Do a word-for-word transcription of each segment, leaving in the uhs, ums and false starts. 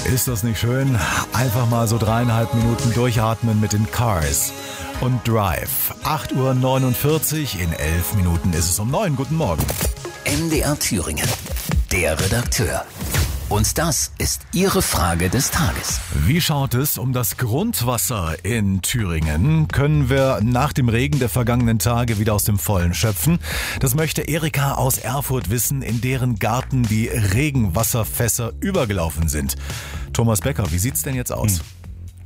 Ist das nicht schön? Einfach mal so dreieinhalb Minuten durchatmen mit den Cars und Drive. acht Uhr neunundvierzig, in elf Minuten ist es um neun. Guten Morgen. M D R Thüringen, der Redakteur. Und das ist Ihre Frage des Tages. Wie schaut es um das Grundwasser in Thüringen? Können wir nach dem Regen der vergangenen Tage wieder aus dem Vollen schöpfen? Das möchte Erika aus Erfurt wissen, in deren Garten die Regenwasserfässer übergelaufen sind. Thomas Becker, wie sieht's denn jetzt aus? Hm.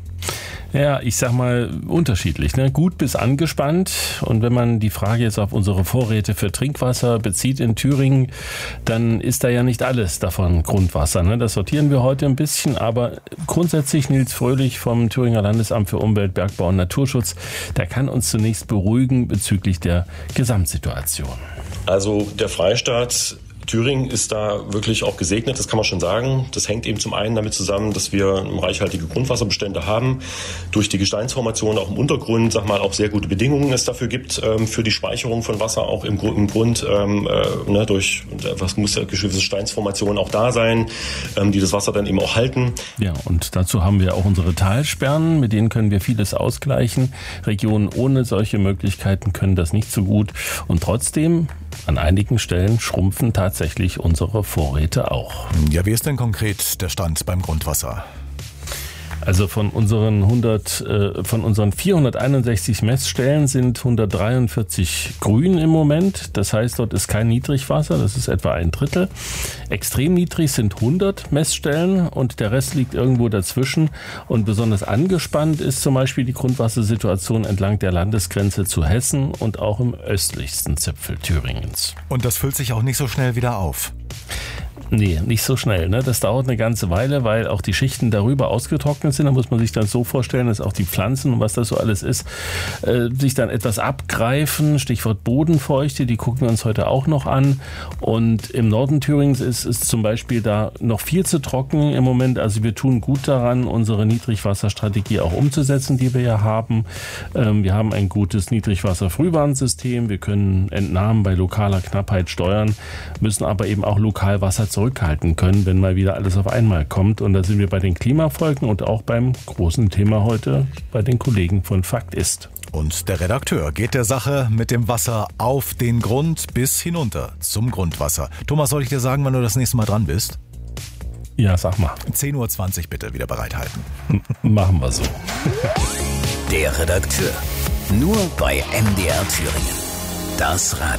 Ja, ich sag mal unterschiedlich, ne? Gut bis angespannt. Und wenn man die Frage jetzt auf unsere Vorräte für Trinkwasser bezieht in Thüringen, dann ist da ja nicht alles davon Grundwasser, ne? Das sortieren wir heute ein bisschen, aber grundsätzlich Nils Fröhlich vom Thüringer Landesamt für Umwelt, Bergbau und Naturschutz, der kann uns zunächst beruhigen bezüglich der Gesamtsituation. Also der Freistaat Thüringen ist da wirklich auch gesegnet, das kann man schon sagen. Das hängt eben zum einen damit zusammen, dass wir reichhaltige Grundwasserbestände haben, durch die Gesteinsformation auch im Untergrund, sag mal, auch sehr gute Bedingungen es dafür gibt, ähm, für die Speicherung von Wasser auch im, im Grund, ähm, äh, ne, durch, was muss ja gewisse Gesteinsformationen auch da sein, ähm, die das Wasser dann eben auch halten. Ja, und dazu haben wir auch unsere Talsperren, mit denen können wir vieles ausgleichen. Regionen ohne solche Möglichkeiten können das nicht so gut und trotzdem an einigen Stellen schrumpfen tatsächlich unsere Vorräte auch. Ja, wie ist denn konkret der Stand beim Grundwasser? Also von unseren hundert, äh, von unseren vierhunderteinundsechzig Messstellen sind hundertdreiundvierzig grün im Moment. Das heißt, dort ist kein Niedrigwasser, das ist etwa ein Drittel. Extrem niedrig sind hundert Messstellen und der Rest liegt irgendwo dazwischen. Und besonders angespannt ist zum Beispiel die Grundwassersituation entlang der Landesgrenze zu Hessen und auch im östlichsten Zipfel Thüringens. Und das füllt sich auch nicht so schnell wieder auf? Nee, nicht so schnell. Ne? Das dauert eine ganze Weile, weil auch die Schichten darüber ausgetrocknet sind. Da muss man sich dann so vorstellen, dass auch die Pflanzen und was das so alles ist, äh, sich dann etwas abgreifen. Stichwort Bodenfeuchte, die gucken wir uns heute auch noch an. Und im Norden Thüringens ist es zum Beispiel da noch viel zu trocken im Moment. Also wir tun gut daran, unsere Niedrigwasserstrategie auch umzusetzen, die wir ja haben. Ähm, wir haben ein gutes Niedrigwasser-Frühwarnsystem. Wir können Entnahmen bei lokaler Knappheit steuern, müssen aber eben auch lokal Wasser zurückhalten können, wenn mal wieder alles auf einmal kommt. Und da sind wir bei den Klimafolgen und auch beim großen Thema heute bei den Kollegen von Fakt ist. Und der Redakteur geht der Sache mit dem Wasser auf den Grund bis hinunter zum Grundwasser. Thomas, soll ich dir sagen, wann du das nächste Mal dran bist? Ja, sag mal. zehn Uhr zwanzig bitte wieder bereithalten. Machen wir so. Der Redakteur. Nur bei M D R Thüringen. Das Radio.